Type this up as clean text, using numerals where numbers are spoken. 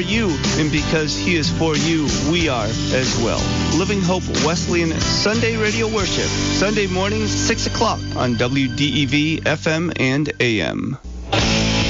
you, and because he is for you, we are as well. Living Hope Wesleyan Sunday Radio Worship, Sunday mornings, 6 o'clock on WDEV FM and AM.